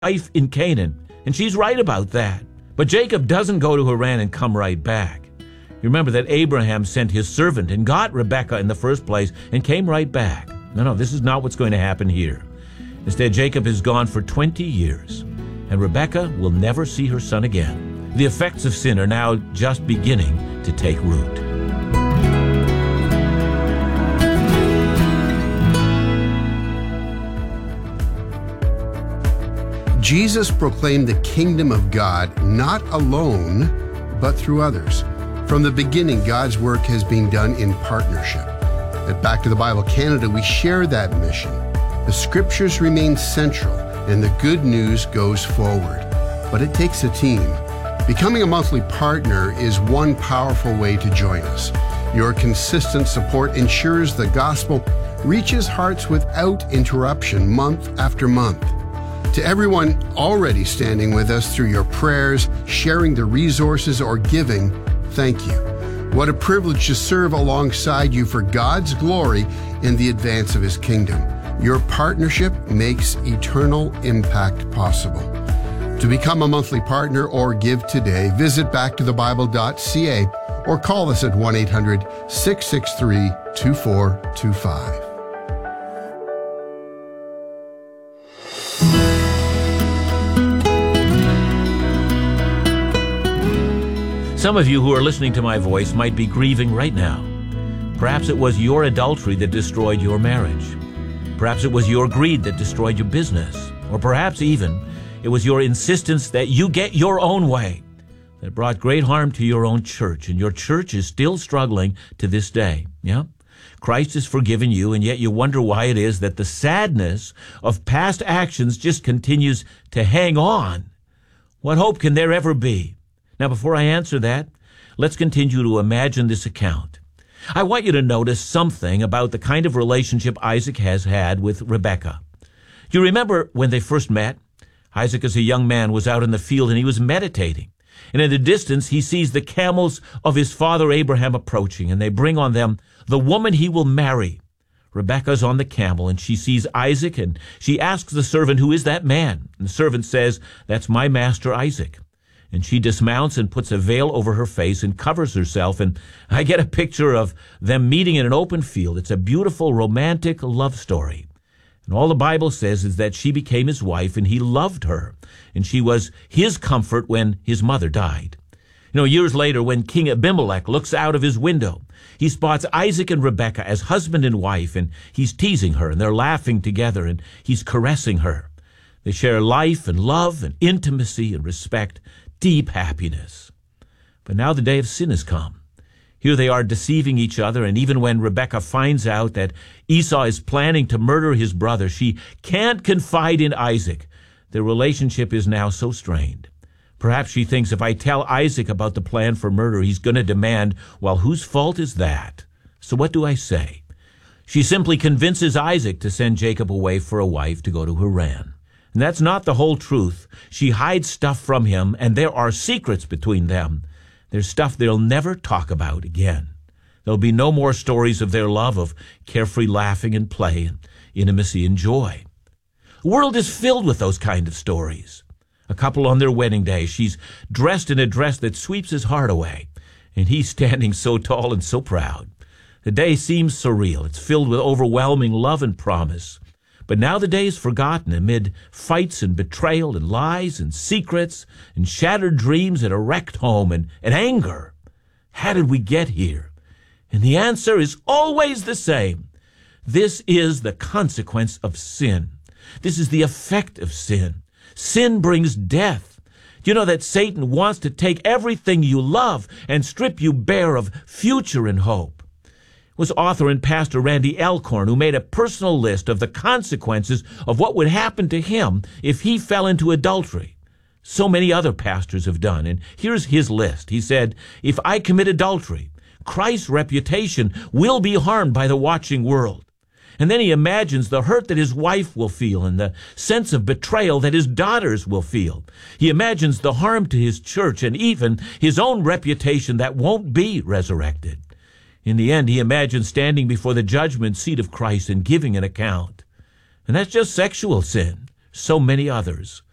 wife in Canaan. And she's right about that. But Jacob doesn't go to Haran and come right back. You remember that Abraham sent his servant and got Rebekah in the first place and came right back. No, this is not what's going to happen here. Instead, Jacob is gone for 20 years, and Rebekah will never see her son again. The effects of sin are now just beginning to take root. Jesus proclaimed the kingdom of God not alone, but through others. From the beginning, God's work has been done in partnership. At Back to the Bible Canada, we share that mission. The scriptures remain central, and the good news goes forward. But it takes a team. Becoming a monthly partner is one powerful way to join us. Your consistent support ensures the gospel reaches hearts without interruption month after month. To everyone already standing with us through your prayers, sharing the resources, or giving, thank you. What a privilege to serve alongside you for God's glory in the advance of His kingdom. Your partnership makes eternal impact possible. To become a monthly partner or give today, visit backtothebible.ca or call us at 1-800-663-2425. Some of you who are listening to my voice might be grieving right now. Perhaps it was your adultery that destroyed your marriage. Perhaps it was your greed that destroyed your business. Or perhaps even it was your insistence that you get your own way that brought great harm to your own church, and your church is still struggling to this day. Yeah? Christ has forgiven you, and yet you wonder why it is that the sadness of past actions just continues to hang on. What hope can there ever be? Now, before I answer that, let's continue to imagine this account. I want you to notice something about the kind of relationship Isaac has had with Rebekah. You remember when they first met? Isaac, as a young man, was out in the field and he was meditating. And in the distance, he sees the camels of his father Abraham approaching, and they bring on them the woman he will marry. Rebekah's on the camel, and she sees Isaac, and she asks the servant, "Who is that man?" And the servant says, "That's my master Isaac." And she dismounts and puts a veil over her face and covers herself. And I get a picture of them meeting in an open field. It's a beautiful, romantic love story. And all the Bible says is that she became his wife, and he loved her. And she was his comfort when his mother died. Years later, when King Abimelech looks out of his window, he spots Isaac and Rebekah as husband and wife, and he's teasing her, and they're laughing together, and he's caressing her. They share life and love and intimacy and respect, deep happiness. But now the day of sin has come. Here they are deceiving each other, and even when Rebekah finds out that Esau is planning to murder his brother, she can't confide in Isaac. Their relationship is now so strained. Perhaps she thinks, if I tell Isaac about the plan for murder, he's going to demand, well, whose fault is that? So what do I say? She simply convinces Isaac to send Jacob away for a wife to go to Haran. And that's not the whole truth. She hides stuff from him, and there are secrets between them. There's stuff they'll never talk about again. There'll be no more stories of their love, of carefree laughing and play, and intimacy and joy. The world is filled with those kind of stories. A couple on their wedding day, she's dressed in a dress that sweeps his heart away, and he's standing so tall and so proud. The day seems surreal. It's filled with overwhelming love and promise. But now the day is forgotten amid fights and betrayal and lies and secrets and shattered dreams and a wrecked home and anger. How did we get here? And the answer is always the same. This is the consequence of sin. This is the effect of sin. Sin brings death. Do you know that Satan wants to take everything you love and strip you bare of future and hope? It was author and pastor Randy Alcorn who made a personal list of the consequences of what would happen to him if he fell into adultery. So many other pastors have done, and here's his list. He said, if I commit adultery, Christ's reputation will be harmed by the watching world. And then he imagines the hurt that his wife will feel and the sense of betrayal that his daughters will feel. He imagines the harm to his church and even his own reputation that won't be resurrected. In the end, he imagines standing before the judgment seat of Christ and giving an account. And that's just sexual sin. So many others.